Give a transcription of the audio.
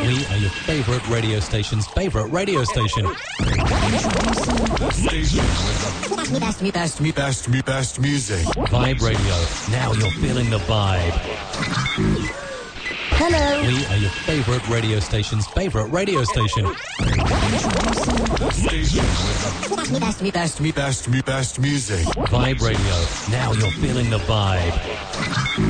We are your favorite radio station's favorite radio station. Best music. Vibe Radio. Now you're feeling the vibe. Hello. We are your favorite radio station's favorite radio station. Best music. Vibe Radio. Now you're feeling the vibe.